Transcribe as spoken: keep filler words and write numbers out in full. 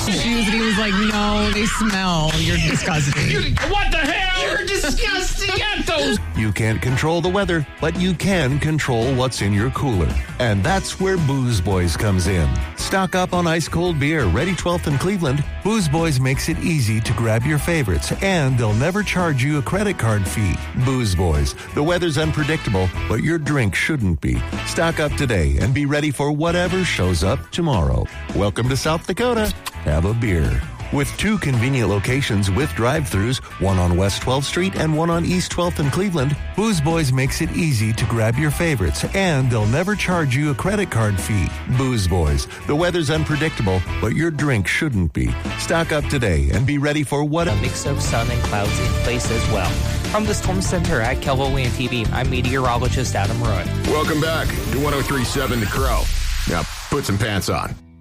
shoes, and he was like, no, they smell. You're disgusting. You, what the hell? You're disgusting. Get those. You can't control the weather, but you can control what's in your cooler. And that's where Booze Boys comes in. Stock up on ice-cold beer, ready twelfth in Cleveland. Booze Boys makes it easy to grab your favorites, and they'll never charge you a credit card fee. Booze Boys. The weather's unpredictable, but your drink shouldn't be. Stock up today and be ready for whatever shows up tomorrow. Welcome to South Dakota. Have a beer. With two convenient locations with drive-thrus, one on West twelfth Street and one on East twelfth in Cleveland, Booze Boys makes it easy to grab your favorites, and they'll never charge you a credit card fee. Booze Boys. The weather's unpredictable, but your drink shouldn't be. Stock up today and be ready for what... A mix of sun and clouds in place as well. From the Storm Center at KELOLAND T V, I'm meteorologist Adam Roy. Welcome back to one oh three point seven The Crow. Now, put some pants on.